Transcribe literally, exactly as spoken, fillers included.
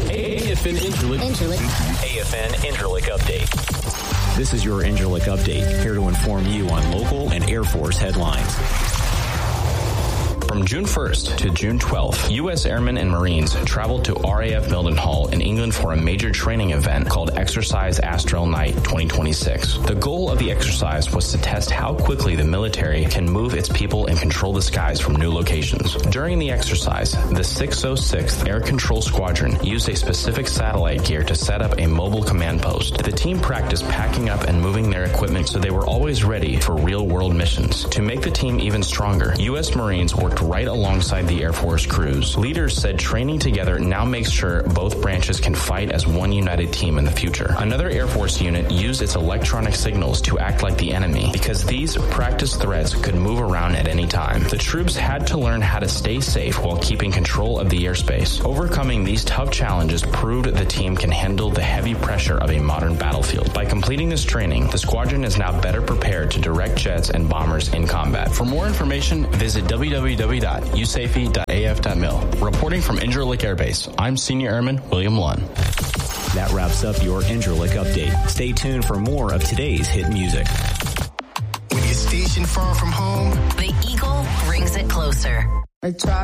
A F N Incirlik. Incirlik. A F N Incirlik Update. This is your Incirlik Update, here to inform you on local and Air Force headlines. From June first to June twelfth, U S Airmen and Marines traveled to R A F Mildenhall in England for a major training event called Exercise Astral Night twenty twenty-six. The goal of the exercise was to test how quickly the military can move its people and control the skies from new locations. During the exercise, the six oh sixth Air Control Squadron used a specific satellite gear to set up a mobile command post. The team practiced packing up and moving their equipment so they were always ready for real-world missions. To make the team even stronger, U S Marines worked right alongside the Air Force crews. Leaders said training together now makes sure both branches can fight as one united team in the future. Another Air Force unit used its electronic signals to act like the enemy because these practice threats could move around at any time. The troops had to learn how to stay safe while keeping control of the airspace. Overcoming these tough challenges proved the team can handle the heavy pressure of a modern battlefield. By completing this training, the squadron is now better prepared to direct jets and bombers in combat. For more information, visit w w w dot u safety dot a f dot mil. Reporting from Incirlik Air Base, I'm Senior Airman William Lunn. That wraps up your Incirlik Update. Stay tuned for more of today's hit music. When you're stationed far from home, the Eagle brings it closer. I tried